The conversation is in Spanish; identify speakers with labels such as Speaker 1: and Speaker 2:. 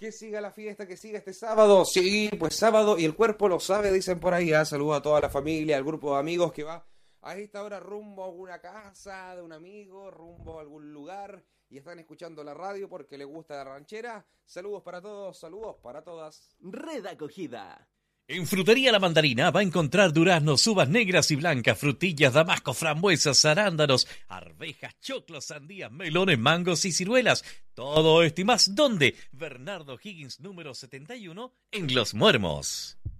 Speaker 1: Que siga la fiesta, que siga este sábado. Sí, pues sábado y el cuerpo lo sabe, dicen por ahí. Saludos a toda la familia, al grupo de amigos que va a esta hora rumbo a alguna casa de un amigo, rumbo a algún lugar y están escuchando la radio porque les gusta la ranchera. Saludos para todos, saludos para todas.
Speaker 2: Red Acogida.
Speaker 3: En Frutería La Mandarina va a encontrar duraznos, uvas negras y blancas, frutillas, damascos, frambuesas, arándanos, arvejas, choclos, sandías, melones, mangos y ciruelas. Todo esto y más, ¿dónde? Bernardo Higgins número 71 en Los Muermos.